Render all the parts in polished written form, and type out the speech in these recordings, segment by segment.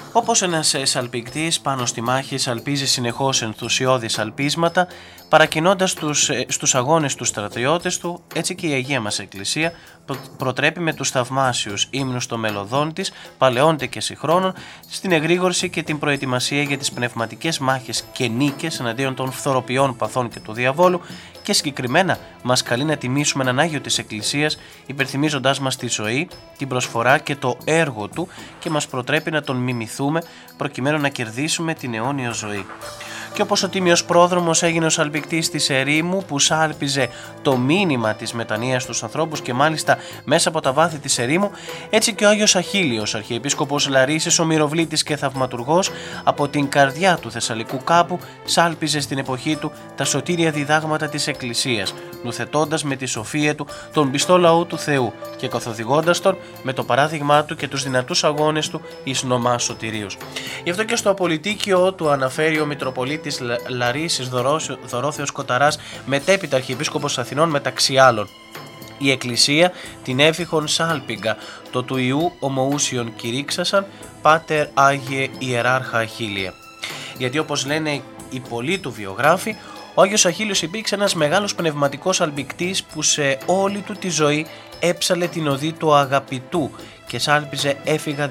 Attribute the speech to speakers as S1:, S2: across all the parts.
S1: Όπως ένας σαλπικτής πάνω στη μάχη σαλπίζει συνεχώς ενθουσιώδεις αλπίσματα, παρακινώντας στους αγώνες τους στρατιώτες του, έτσι και η Αγία μας Εκκλησία προτρέπει με τους θαυμάσιους ύμνους των μελωδών της, παλαιόντε και συγχρόνων, στην εγρήγορση και την προετοιμασία για τις πνευματικές μάχες και νίκες εναντίον των φθοροποιών παθών και του διαβόλου, και συγκεκριμένα μας καλεί να τιμήσουμε έναν Άγιο της Εκκλησίας, υπενθυμίζοντάς μας τη ζωή, την προσφορά και το έργο του, και μας προτρέπει να τον μιμηθούμε προκειμένου να κερδίσουμε την αιώνιο ζωή. Και όπως ο τίμιος πρόδρομος έγινε ο σαλπικτής της ερήμου που σάλπιζε το μήνυμα της μετανοίας στους ανθρώπους και μάλιστα μέσα από τα βάθη της ερήμου, έτσι και ο Άγιος Αχίλιος, αρχιεπίσκοπος Λαρίσης, ο μυροβλήτης και θαυματουργός, από την καρδιά του Θεσσαλικού κάπου σάλπιζε στην εποχή του τα σωτήρια διδάγματα της Εκκλησίας, νουθετώντας με τη σοφία του τον πιστό λαό του Θεού και καθοδηγώντας τον με το παράδειγμά του και τους δυνατούς αγώνες του εις νομάς σωτηρίους. Γι' αυτό και στο Απολυτίκιο του αναφέρει ο Μητροπολίτης Λαρίσης Δωρόθεος Κοταράς, μετέπειτα αρχιεπίσκοπος Αθηνών, μεταξύ άλλων: «Η Εκκλησία την εύηχον σάλπιγγα, το του Ιού ομοούσιον κηρύξασαν, πάτερ Άγιε Ιεράρχα Αχίλια». Γιατί όπως λένε οι πολλοί του βιογράφοι, ο Άγιος Αχίλιος υπήρξε ένας μεγάλος πνευματικός αλπικτής που σε όλη του τη ζωή έψαλε την οδή του αγαπητού και σάλπιζε έφυγα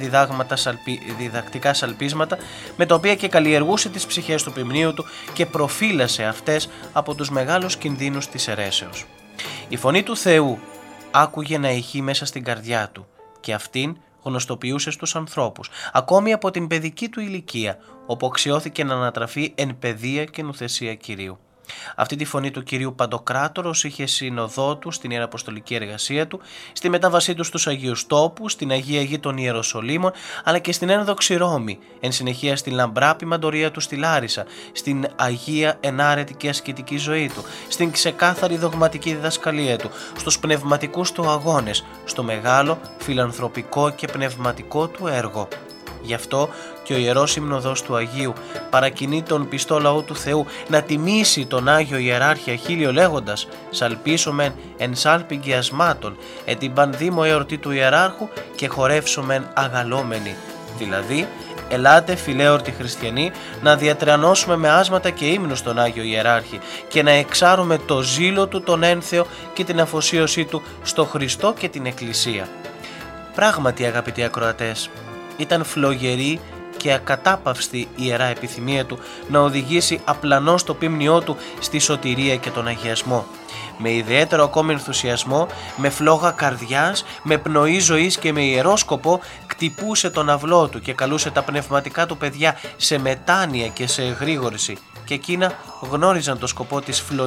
S1: διδακτικά σαλπίσματα, με τα οποία και καλλιεργούσε τις ψυχές του ποιμνίου του και προφύλασε αυτές από τους μεγάλους κινδύνους της αιρέσεως. Η φωνή του Θεού άκουγε να ηχεί μέσα στην καρδιά του και αυτήν γνωστοποιούσε στους ανθρώπους, ακόμη από την παιδική του ηλικία, όπου αξιώθηκε να ανατραφεί εν παιδεία και νουθεσία Κυρίου. Αυτή τη φωνή του Κυρίου Παντοκράτορος είχε σύνοδό του στην ιεραποστολική εργασία του, στη μετάβασή του στους Αγίους Τόπους, στην Αγία Γη των Ιεροσολύμων, αλλά και στην ένδοξη Ρώμη, εν συνεχεία στην λαμπρά ποιμαντορία του στη Λάρισα, στην Αγία ενάρετη και ασκητική ζωή του, στην ξεκάθαρη δογματική διδασκαλία του, στους πνευματικούς του αγώνες, στο μεγάλο φιλανθρωπικό και πνευματικό του έργο. Γι' αυτό και ο Ιερός Υμνοδός του Αγίου παρακινεί τον πιστό λαό του Θεού να τιμήσει τον Άγιο Ιεράρχη Αχίλιο λέγοντας «Σαλπίσομεν εν σάλπιγγι ασμάτων, εν την πανδήμο εορτή του Ιεράρχου και χορεύσομεν αγαλόμενοι». Δηλαδή, ελάτε φιλέορτοι χριστιανοί να διατρανώσουμε με άσματα και ύμνους τον Άγιο Ιεράρχη και να εξάρουμε το ζήλο του τον ένθεο και την αφοσίωσή του στο Χριστό και την Εκκλησία. Πράγματι, αγαπητοί ακροατές, ήταν φλογερή και ακατάπαυστη η ιερά επιθυμία του να οδηγήσει απλανώς το ποίμνιό του στη σωτηρία και τον αγιασμό. Με ιδιαίτερο ακόμη ενθουσιασμό, με φλόγα καρδιάς, με πνοή ζωής και με ιερό σκοπό κτυπούσε τον αυλό του και καλούσε τα πνευματικά του παιδιά σε μετάνοια και σε εγρήγορση, και εκείνα γνώριζαν το σκοπό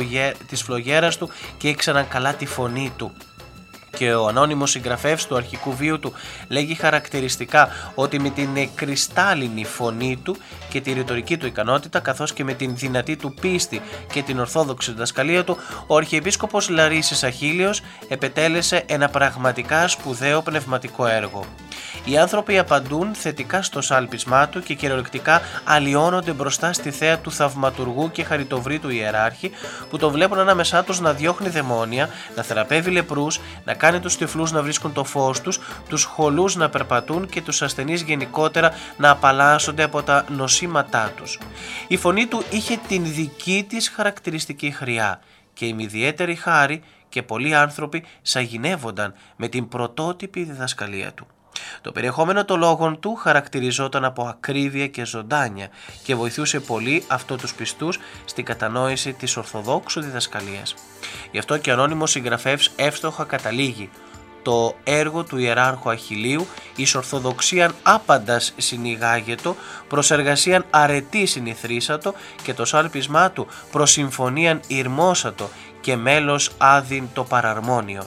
S1: της φλογέρας του και ήξεραν καλά τη φωνή του. Και ο ανώνυμος συγγραφέας του αρχικού βίου του λέγει χαρακτηριστικά ότι με την κρυστάλλινη φωνή του και τη ρητορική του ικανότητα, καθώς και με την δυνατή του πίστη και την ορθόδοξη διδασκαλία του, ο αρχιεπίσκοπος Λαρίσης Αχίλιος επετέλεσε ένα πραγματικά σπουδαίο πνευματικό έργο. Οι άνθρωποι απαντούν θετικά στο σάλπισμά του και κυριολεκτικά αλλοιώνονται μπροστά στη θέα του θαυματουργού και χαριτοβρίτου ιεράρχη, που τον βλέπουν ανάμεσά τους να διώχνει δαιμόνια, να θεραπεύει λεπρούς, να κάνει τους τυφλούς να βρίσκουν το φως τους, τους χολούς να περπατούν και τους ασθενείς γενικότερα να απαλλάσσονται από τα νοσήματά τους. Η φωνή του είχε την δική της χαρακτηριστική χρειά και με ιδιαίτερη χάρη και πολλοί άνθρωποι σαγηνεύονταν με την πρωτότυπη διδασκαλία του. Το περιεχόμενο των λόγων του χαρακτηριζόταν από ακρίβεια και ζωντάνια και βοηθούσε πολύ αυτό τους πιστούς στην κατανόηση της ορθοδόξου διδασκαλίας. Γι' αυτό και ο ανώνυμος συγγραφέας εύστοχα καταλήγει: «Το έργο του Ιεράρχου Αχιλίου εις ορθοδοξίαν άπαντας συνηγάγετο, προς εργασίαν αρετή συνηθρίσατο και το σάλπισμά του προς συμφωνίαν ηρμόσατο και μέλος άδειν το παραρμόνιο».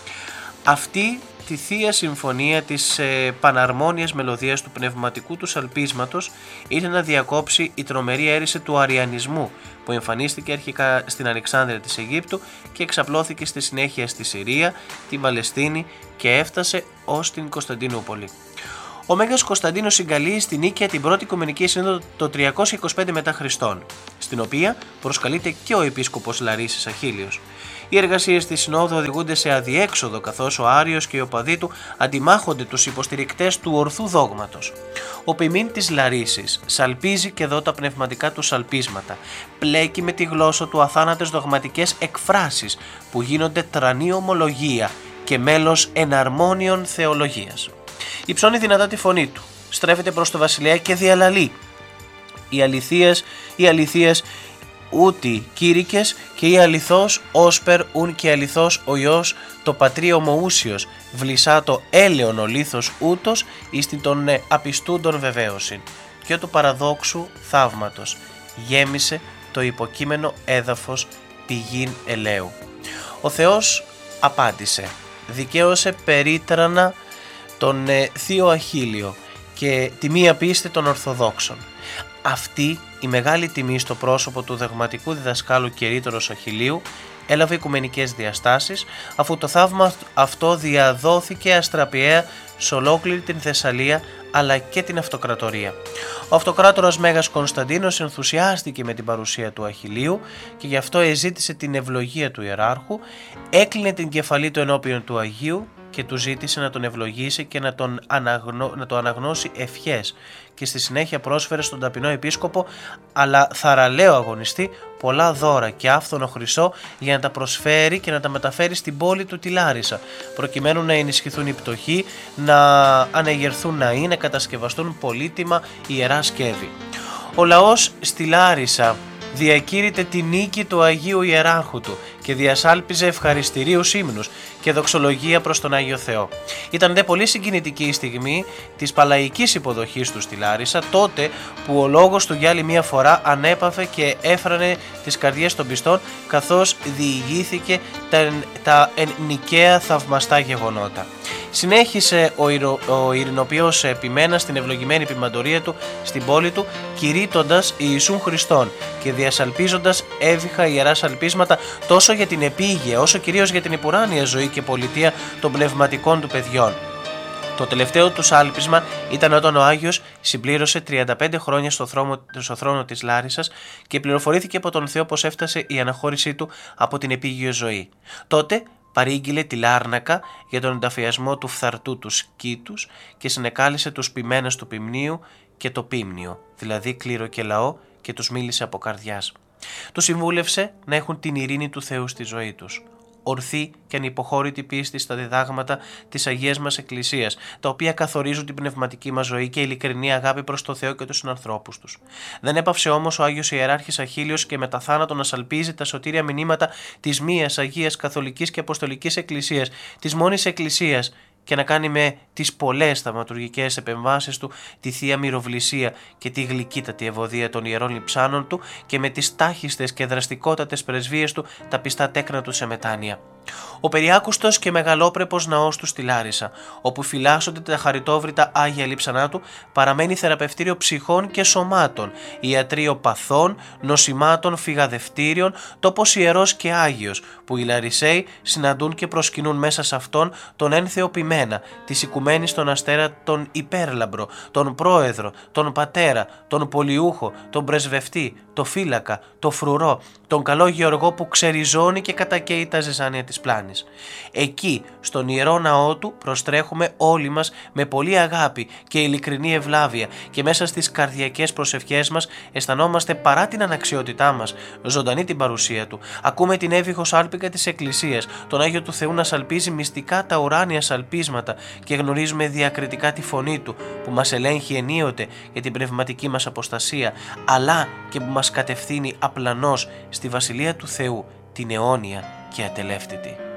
S1: Αυτή τη Θεία Συμφωνία της παναρμόνιας μελωδίας του πνευματικού του σαλπίσματος είναι να διακόψει η τρομερή αίρεση του αριανισμού που εμφανίστηκε αρχικά στην Αλεξάνδρεια της Αιγύπτου και εξαπλώθηκε στη συνέχεια στη Συρία, την Παλαιστίνη και έφτασε ως την Κωνσταντινούπολη. Ο Μέγας Κωνσταντίνος συγκαλεί στη Νίκαια την πρώτη Οικουμενική Σύνοδο το 325 μετά Χριστόν, στην οποία προσκαλείται και ο επίσκοπος Λαρίσης Αχίλιος. Οι εργασίες της Συνόδου οδηγούνται σε αδιέξοδο, καθώς ο Άριος και οι οπαδοί του αντιμάχονται τους υποστηρικτές του ορθού δόγματος. Ο ποιμήν της Λαρίσης σαλπίζει και εδώ τα πνευματικά του σαλπίσματα, πλέκει με τη γλώσσα του αθάνατες δογματικές εκφράσεις που γίνονται τρανή ομολογία και μέλος εναρμόνιων θεολογίας. Υψώνει δυνατά τη φωνή του, στρέφεται προς το βασιλέα και διαλαλεί: οι αληθείες ούτι κήρυκες και η αληθώς όσπερ ουν και αληθώς ο Υιός το πατρί ομοούσιος βλισάτο έλεον ο λίθος ούτος εις την των απιστούντων βεβαίωσιν και του παραδόξου θαύματος γέμισε το υποκείμενο έδαφος πηγήν ελαίου. Ο Θεός απάντησε, δικαίωσε περίτρανα τον Θείο Αχίλιο και τιμία πίστη των Ορθοδόξων. Αυτή η μεγάλη τιμή στο πρόσωπο του δογματικού διδασκάλου Κερίτορος Αχιλίου έλαβε οικουμενικές διαστάσεις, αφού το θαύμα αυτό διαδόθηκε αστραπιαία σε ολόκληρη την Θεσσαλία αλλά και την Αυτοκρατορία. Ο Αυτοκράτορας Μέγας Κωνσταντίνος ενθουσιάστηκε με την παρουσία του Αχιλίου και γι' αυτό εζήτησε την ευλογία του ιεράρχου, έκλεινε την κεφαλή του ενώπιον του Αγίου και του ζήτησε να τον ευλογήσει και να το αναγνώσει ευχές και στη συνέχεια πρόσφερε στον ταπεινό επίσκοπο αλλά θαραλέο αγωνιστή πολλά δώρα και άφθονο χρυσό για να τα προσφέρει και να τα μεταφέρει στην πόλη του τη Λάρισα, προκειμένου να ενισχυθούν οι πτωχοί, να ανεγερθούν ναοί, να κατασκευαστούν πολύτιμα ιερά σκεύη. Ο λαός στη Λάρισα διακήρυτε τη νίκη του Αγίου Ιεράρχου του και διασάλπιζε ευχαριστηρίους ύμνους και δοξολογία προς τον Άγιο Θεό. Ήταν δε πολύ συγκινητική η στιγμή της παλαϊκής υποδοχής του στη Λάρισα, τότε που ο λόγος του για άλλη μία φορά ανέπαυε και έφρανε τις καρδιές των πιστών, καθώς διηγήθηκε τα νικαία θαυμαστά γεγονότα. Συνέχισε ο ειρηνοποιός επιμένα στην ευλογημένη ποιμαντορία του στην πόλη του, κηρύττοντας Ιησούν Χριστόν και διασαλπίζοντας έβυχα ιερά σαλπίσματα τόσο για την επίγεια όσο κυρίως για την υπουράνια ζωή και πολιτεία των πνευματικών του παιδιών. Το τελευταίο του σάλπισμα ήταν όταν ο Άγιος συμπλήρωσε 35 χρόνια στο θρόνο της Λάρισσας και πληροφορήθηκε από τον Θεό πως έφτασε η αναχώρησή του από την επίγειο ζωή. Τότε παρήγγειλε τη Λάρνακα για τον ενταφιασμό του φθαρτού του Σκήτους και συνεκάλεσε τους ποιμένες του ποιμνίου και το πίμνιο, δηλαδή κλήρο και λαό, και τους μίλησε από καρδιάς. Τους συμβούλευσε να έχουν την ειρήνη του Θεού στη ζωή τους, ορθή και ανυποχώρητη πίστη στα διδάγματα της Αγίας μας Εκκλησίας, τα οποία καθορίζουν την πνευματική μας ζωή και ειλικρινή αγάπη προς το Θεό και τους συνανθρώπους τους. Δεν έπαυσε όμως ο Άγιος Ιεράρχης Αχίλιος και μετά θάνατο να σαλπίζει τα σωτήρια μηνύματα της μίας Αγίας Καθολικής και Αποστολικής Εκκλησίας, της μόνης Εκκλησίας, και να κάνει με τις πολλές θαυματουργικές επεμβάσεις του τη Θεία Μυροβλησία και τη γλυκύτατη ευωδία των ιερών λειψάνων του και με τις τάχιστες και δραστικότατες πρεσβείες του τα πιστά τέκνα του σε μετάνοια. Ο περιάκουστος και μεγαλόπρεπος ναός του στη Λάρισα, όπου φυλάσσονται τα χαριτόβρητα Άγια Λείψανά του, παραμένει θεραπευτήριο ψυχών και σωμάτων, ιατρείο παθών, νοσημάτων, φυγαδευτήριων, τόπος ιερός και άγιος, που οι Λαρισαίοι συναντούν και προσκυνούν μέσα σε αυτόν τον ένθεο ποιμένα, της οικουμένης τον αστέρα, τον υπέρλαμπρο, τον πρόεδρο, τον πατέρα, τον πολιούχο, τον πρεσβευτή, το φύλακα, το φρουρό, τον καλό Γεωργό που ξεριζώνει και κατακαίει τα ζεζάνια της πλάνης. Εκεί, στον ιερό ναό του, προστρέχουμε όλοι μας με πολύ αγάπη και ειλικρινή ευλάβεια και μέσα στις καρδιακές προσευχές μας αισθανόμαστε παρά την αναξιότητά μας ζωντανή την παρουσία του. Ακούμε την έβυχο σάλπιγγα της Εκκλησίας, τον Άγιο του Θεού να σαλπίζει μυστικά τα ουράνια σαλπίσματα και γνωρίζουμε διακριτικά τη φωνή του που μας ελέγχει ενίοτε για την πνευματική μας αποστασία, αλλά και που μας κατευθύνει απλανώς στη Βασιλεία του Θεού, την αιώνια και ατελεύτητη.